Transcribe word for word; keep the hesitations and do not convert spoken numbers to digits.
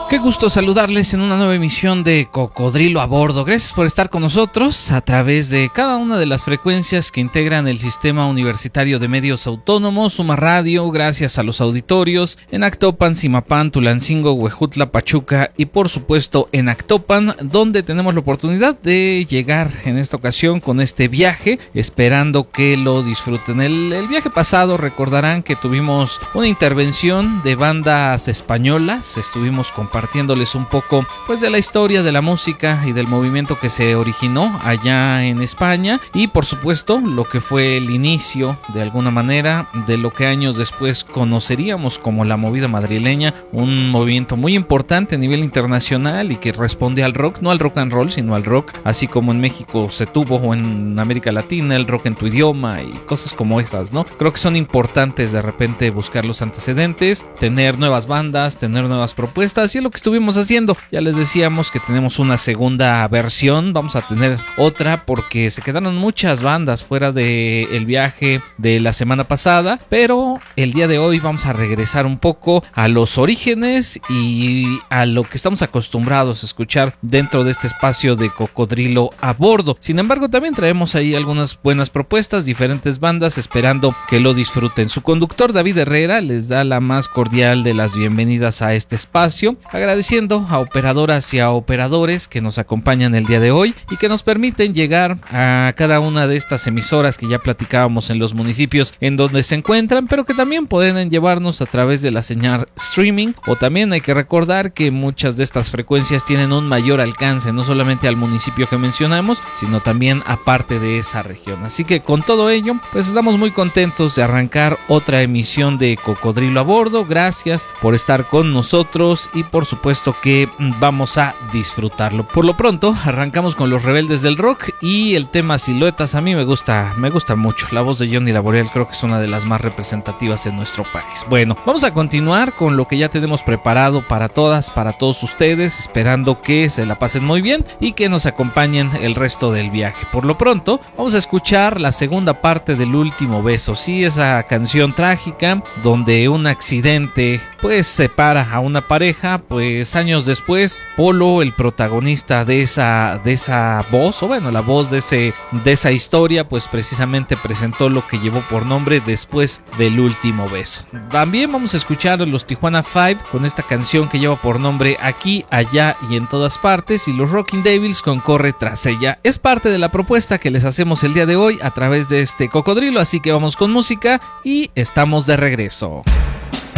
Qué gusto saludarles en una nueva emisión de Cocodrilo a Bordo. Gracias por estar con nosotros a través de cada una de las frecuencias que integran el Sistema Universitario de Medios Autónomos, Suma Radio. Gracias a los auditorios en Actopan, Zimapán, Tulancingo, Huejutla, Pachuca y por supuesto en Actopan, donde tenemos la oportunidad de llegar en esta ocasión con este viaje, esperando que lo disfruten. El, el viaje pasado recordarán que tuvimos una intervención de bandas españolas. Estuvimos compartiendo compartiéndoles un poco pues de la historia de la música y del movimiento que se originó allá en España y por supuesto lo que fue el inicio de alguna manera de lo que años después conoceríamos como la movida madrileña, un movimiento muy importante a nivel internacional y que responde al rock, no al rock and roll sino al rock, así como en México se tuvo o en América Latina el rock en tu idioma y cosas como esas, ¿no? Creo que son importantes de repente buscar los antecedentes, tener nuevas bandas, tener nuevas propuestas y lo que estuvimos haciendo. Ya les decíamos que tenemos una segunda versión, vamos a tener otra porque se quedaron muchas bandas fuera del viaje de la semana pasada, pero el día de hoy vamos a regresar un poco a los orígenes y a lo que estamos acostumbrados a escuchar dentro de este espacio de Cocodrilo a Bordo. Sin embargo, también traemos ahí algunas buenas propuestas, diferentes bandas, esperando que lo disfruten. Su conductor David Herrera les da la más cordial de las bienvenidas a este espacio, agradeciendo a operadoras y a operadores que nos acompañan el día de hoy y que nos permiten llegar a cada una de estas emisoras que ya platicábamos en los municipios en donde se encuentran, pero que también pueden llevarnos a través de la señal streaming, o también hay que recordar que muchas de estas frecuencias tienen un mayor alcance, no solamente al municipio que mencionamos, sino también a parte de esa región. Así que con todo ello, pues estamos muy contentos de arrancar otra emisión de Cocodrilo a Bordo. Gracias por estar con nosotros y por supuesto que vamos a disfrutarlo. Por lo pronto arrancamos con Los Rebeldes del Rock y el tema Siluetas. A mí me gusta, me gusta mucho. La voz de Johnny Laboriel creo que es una de las más representativas en nuestro país. Bueno, vamos a continuar con lo que ya tenemos preparado para todas, para todos ustedes, esperando que se la pasen muy bien y que nos acompañen el resto del viaje. Por lo pronto vamos a escuchar la segunda parte del Último Beso. Sí, esa canción trágica donde un accidente pues separa a una pareja. Pues años después, Polo, el protagonista de esa, de esa voz, o bueno, la voz de, ese, de esa historia, pues precisamente presentó lo que llevó por nombre Después del Último Beso. También vamos a escuchar a los Tijuana Five con esta canción que lleva por nombre Aquí, Allá y en Todas Partes, y los Rocking Devils con Corre Tras Ella. Es parte de la propuesta que les hacemos el día de hoy a través de este Cocodrilo, así que vamos con música y estamos de regreso.